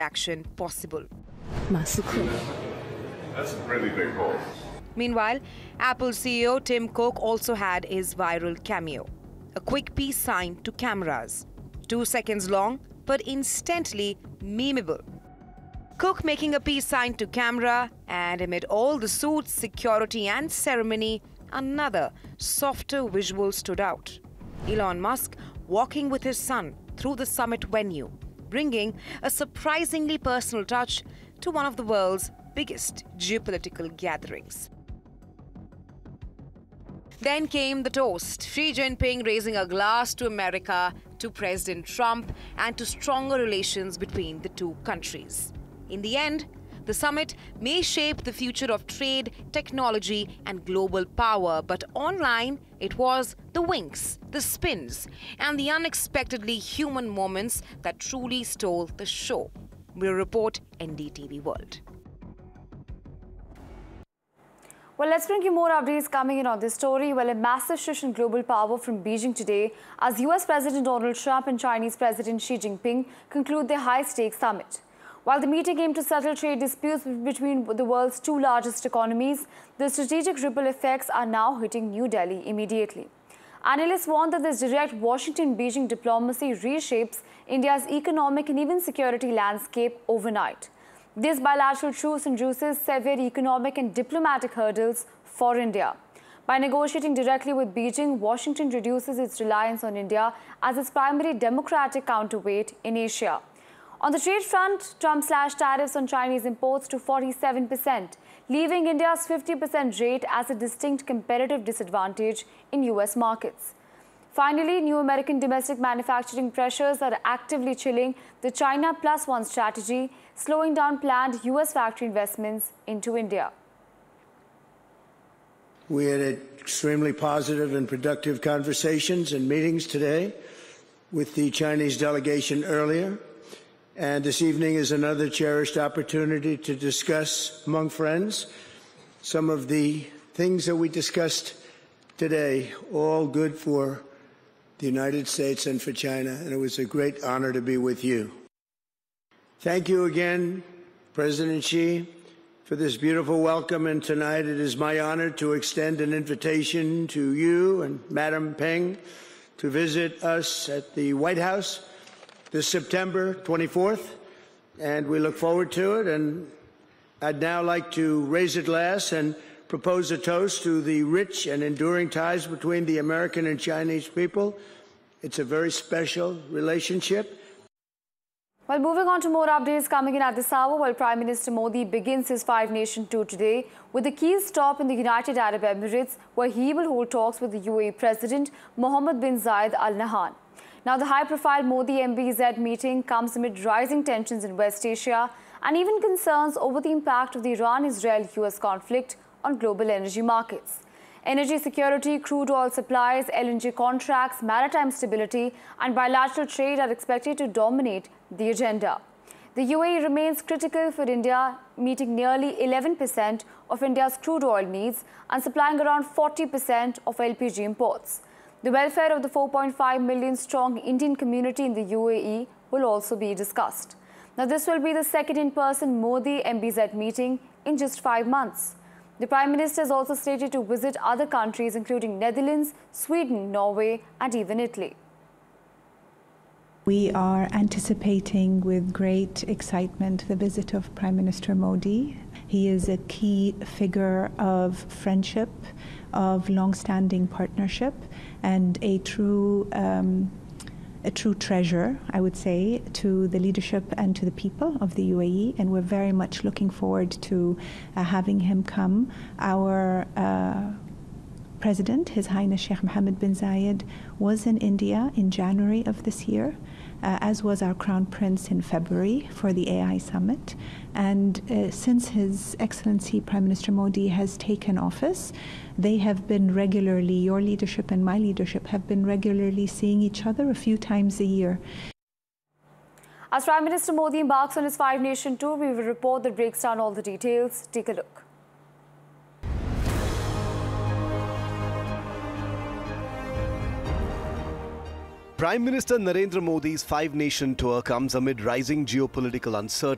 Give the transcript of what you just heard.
action possible. That's a really big goal. Meanwhile, Apple CEO Tim Cook also had his viral cameo. A quick peace sign to cameras. 2 seconds long, but instantly memeable. Cook making a peace sign to camera, and amid all the suits, security and ceremony, another softer visual stood out. Elon Musk walking with his son through the summit venue, bringing a surprisingly personal touch to one of the world's biggest geopolitical gatherings. Then came the toast, Xi Jinping raising a glass to America, to President Trump, and to stronger relations between the two countries. In the end, the summit may shape the future of trade, technology, and global power, but online it was the winks, the spins, and the unexpectedly human moments that truly stole the show. We'll report NDTV World. Well, let's bring you more updates coming in on this story. Well, a massive shift in global power from Beijing today as US President Donald Trump and Chinese President Xi Jinping conclude their high-stakes summit. While the meeting aimed to settle trade disputes between the world's two largest economies, the strategic ripple effects are now hitting New Delhi immediately. Analysts warn that this direct Washington-Beijing diplomacy reshapes India's economic and even security landscape overnight. This bilateral truce introduces severe economic and diplomatic hurdles for India. By negotiating directly with Beijing, Washington reduces its reliance on India as its primary democratic counterweight in Asia. On the trade front, Trump slashed tariffs on Chinese imports to 47%, leaving India's 50% rate as a distinct competitive disadvantage in US markets. Finally, new American domestic manufacturing pressures are actively chilling the China Plus One strategy, slowing down planned US factory investments into India. We had extremely positive and productive conversations and meetings today with the Chinese delegation earlier. And this evening is another cherished opportunity to discuss among friends some of the things that we discussed today, all good for the United States and for China. And it was a great honor to be with you. Thank you again, President Xi, for this beautiful welcome. And tonight it is my honor to extend an invitation to you and Madam Peng to visit us at the White House this September 24th, and we look forward to it. And I'd now like to raise a glass and propose a toast to the rich and enduring ties between the American and Chinese people. It's a very special relationship. Well, moving on to more updates coming in at this hour, while Prime Minister Modi begins his five-nation tour today with a key stop in the United Arab Emirates, where he will hold talks with the UAE President Mohammed bin Zayed Al Nahyan. Now, the high-profile Modi-MBZ meeting comes amid rising tensions in West Asia and even concerns over the impact of the Iran-Israel-US conflict on global energy markets. Energy security, crude oil supplies, LNG contracts, maritime stability and bilateral trade are expected to dominate the agenda. The UAE remains critical for India, meeting nearly 11% of India's crude oil needs and supplying around 40% of LPG imports. The welfare of the 4.5 million strong Indian community in the UAE will also be discussed. Now, this will be the second in-person Modi-MBZ meeting in just 5 months. The Prime Minister has also stated to visit other countries including Netherlands, Sweden, Norway and even Italy. We are anticipating with great excitement the visit of Prime Minister Modi. He is a key figure of friendship, of long-standing partnership, and a true treasure, I would say, to the leadership and to the people of the UAE. And we're very much looking forward to having him come. Our President, His Highness Sheikh Mohammed bin Zayed, was in India in January of this year, as was our Crown Prince in February for the AI Summit. And since His Excellency Prime Minister Modi has taken office, they have been regularly, your leadership and my leadership have been regularly seeing each other a few times a year. As Prime Minister Modi embarks on his five-nation tour, we will report that breaks down all the details. Take a look. Prime Minister Narendra Modi's five-nation tour comes amid rising geopolitical uncertainty.